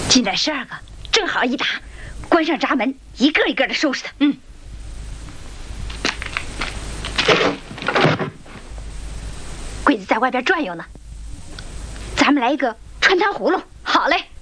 进来12个，正好一打，关上闸门，一个一个的收拾他。嗯。鬼子在外边转悠呢，咱们来一个穿糖葫芦。好嘞。